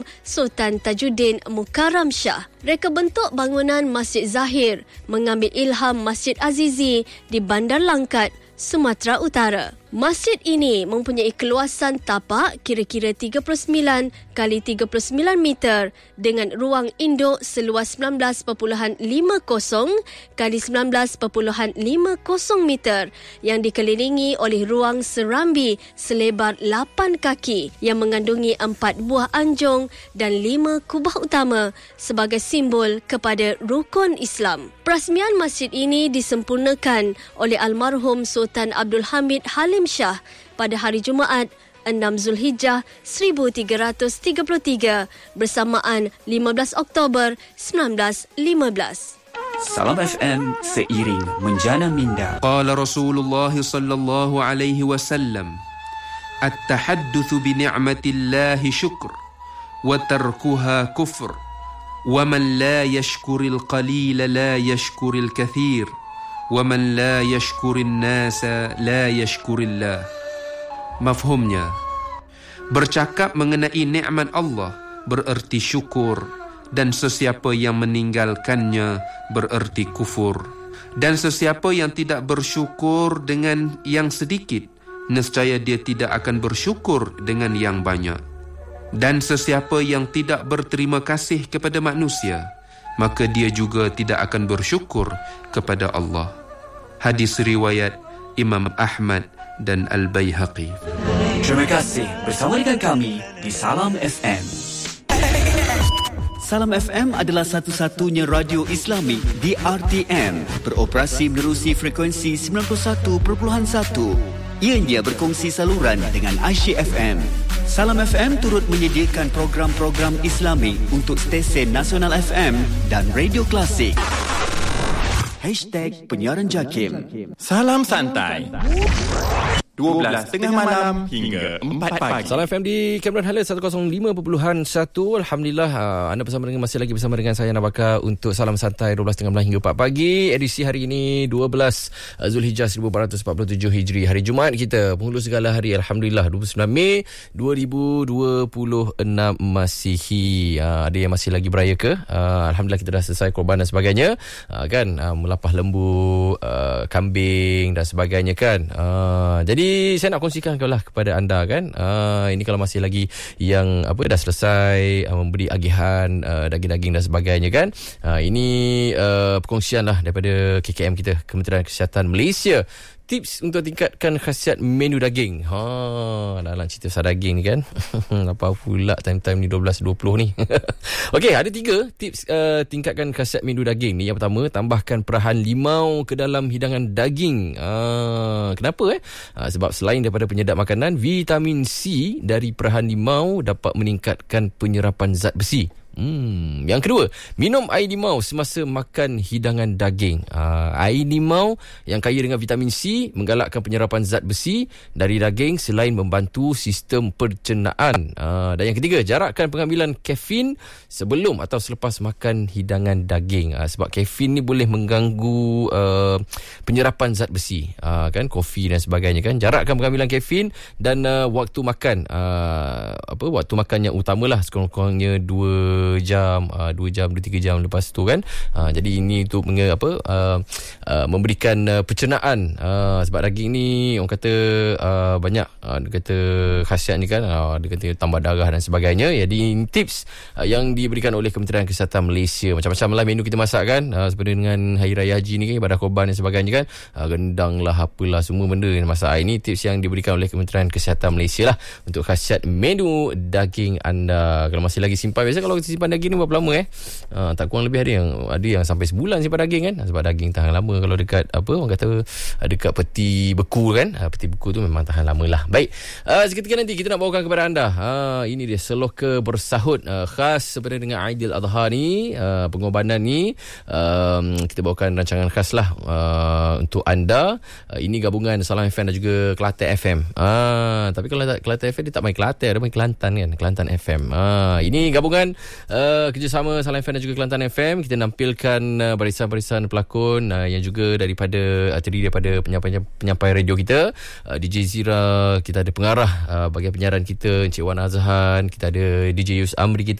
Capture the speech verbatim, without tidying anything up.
Sultan Tajuddin Mukarram Shah. Reka bentuk bangunan Masjid Zahir mengambil ilham Masjid Azizi di Bandar Langkat, Sumatera Utara. Masjid ini mempunyai keluasan tapak kira-kira tiga puluh sembilan kali tiga puluh sembilan meter dengan ruang induk seluas sembilan belas perpuluhan lima kosong kali sembilan belas perpuluhan lima kosong meter yang dikelilingi oleh ruang serambi selebar lapan kaki yang mengandungi empat buah anjung dan lima kubah utama sebagai simbol kepada rukun Islam. Perasmian masjid ini disempurnakan oleh almarhum Sultan Abdul Hamid Halim Shah pada hari Jumaat enam Zulhijjah seribu tiga ratus tiga puluh tiga bersamaan lima belas Oktober sembilan belas lima belas. Salam F M seiring menjana minda. Qala Rasulullah sallallahu alaihi wasallam, at-tahaddatsu bi ni'matillahi syukr wa tarkuha kufr wa man la yashkuril qalila la yashkuril kathir wa man la yashkurin nasa la yashkurillah. Mafhumnya, bercakap mengenai nikmat Allah bererti syukur, dan sesiapa yang meninggalkannya bererti kufur, dan sesiapa yang tidak bersyukur dengan yang sedikit, nescaya dia tidak akan bersyukur dengan yang banyak. Dan sesiapa yang tidak berterima kasih kepada manusia, maka dia juga tidak akan bersyukur kepada Allah. Hadis riwayat Imam Ahmad dan Al-Baihaqi. Terima kasih bersama dengan kami di Salam F M. Salam F M adalah satu-satunya radio Islami di R T M, beroperasi menerusi frekuensi sembilan puluh satu perpuluhan satu. Ianya berkongsi saluran dengan Aisyah F M. Salam F M turut menyediakan program-program Islami untuk stesen Nasional F M dan Radio Klasik. Hashtag penyiaran JAKIM. Salam santai. dua belas tengah malam hingga empat pagi. Salam F M di Cameron Highlands seratus lima perpuluhan satu. Alhamdulillah, anda bersama dengan masih lagi bersama dengan saya Nabaka untuk Salam Santai dua belas tengah malam hingga empat pagi. Edisi hari ini dua belas Zulhijjah seribu empat ratus empat puluh tujuh Hijri, hari Jumaat kita, penghulu segala hari. Alhamdulillah, dua puluh sembilan Mei dua ribu dua puluh enam Masihi. Ada yang masih lagi beraya ke? Alhamdulillah kita dah selesai korban dan sebagainya, kan, melapah lembu, kambing dan sebagainya, kan. Jadi saya nak kongsikan lah kepada anda, kan, uh, ini kalau masih lagi yang apa dah selesai uh, memberi agihan uh, daging-daging dan sebagainya, kan, uh, ini uh, perkongsian lah daripada K K M kita, Kementerian Kesihatan Malaysia. Tips untuk tingkatkan khasiat menu daging. Ha, dalam cerita pasal daging ni, kan. Apa pula time-time ni dua belas dua puluh ni. Okey, ada tiga tips uh, tingkatkan khasiat menu daging ni. Yang pertama, tambahkan perahan limau ke dalam hidangan daging. Ha, kenapa eh? Ha, sebab selain daripada penyedap makanan, vitamin C dari perahan limau dapat meningkatkan penyerapan zat besi. Hmm. Yang kedua, minum air limau semasa makan hidangan daging. uh, Air limau yang kaya dengan vitamin C menggalakkan penyerapan zat besi dari daging selain membantu sistem pencernaan. uh, Dan yang ketiga, jarakkan pengambilan kafein sebelum atau selepas makan hidangan daging. uh, Sebab kafein ni boleh mengganggu uh, penyerapan zat besi, uh, kan, kopi dan sebagainya, kan. Jarakkan pengambilan kafein dan uh, waktu makan, uh, apa waktu makan yang utamalah, sekurang-kurangnya dua jam, uh, dua jam, dua tiga jam lepas tu, kan. Uh, jadi ini untuk menge, apa, uh, uh, memberikan uh, pencernaan, uh, sebab daging ni orang kata uh, banyak, uh, dia kata khasiat ni, kan, uh, dia kata tambah darah dan sebagainya. Jadi tips uh, yang diberikan oleh Kementerian Kesihatan Malaysia. Macam-macam lah menu kita masak, kan, uh, seperti dengan Hari Raya Haji ni, kan, ibadah korban dan sebagainya, kan, uh, rendang lah, apalah, semua benda yang masak. Ini tips yang diberikan oleh Kementerian Kesihatan Malaysia lah untuk khasiat menu daging anda. Kalau masih lagi simpan, biasa kalau simpan daging ni berapa lama eh? Uh, tak kurang lebih ada yang ada yang sampai sebulan simpan daging, kan. Sebab daging tahan lama kalau dekat apa orang kata dekat peti beku, kan. Uh, peti beku tu memang tahan lama lah. Baik. Uh, seketika nanti kita nak bawakan kepada anda. Uh, ini dia seloka bersahut uh, khas sebenarnya dengan Aidil Adha ni, uh, pengorbanan ni. Um, kita bawakan rancangan khas lah uh, untuk anda. Uh, ini gabungan Salam F M dan juga Kelantan F M. Uh, tapi kalau Kelantan F M dia tak main Kelantan, dia main Kelantan, kan. Kelantan F M. Uh, ini gabungan uh, kerjasama Salam F M dan juga Kelantan F M. Kita nampilkan uh, barisan-barisan pelakon uh, yang juga daripada uh, terdiri daripada penyampai penyampai radio kita, uh, D J Zira, kita ada pengarah uh, bahagian penyiaran kita Encik Wan Azhan, kita ada D J Yus Amri kita